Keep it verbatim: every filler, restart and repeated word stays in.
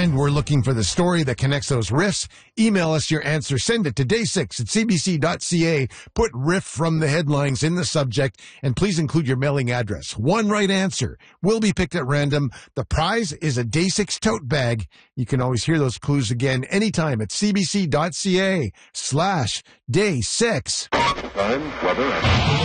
And we're looking for the story that connects those riffs. Email us your answer. Send it to day six at c b c dot c a. Put riff from the headlines in the subject, and please include your mailing address. One right answer will be picked at random. The prize is a Day six tote bag. You can always hear those clues again anytime at c b c dot c a slash day six. Time, weather, and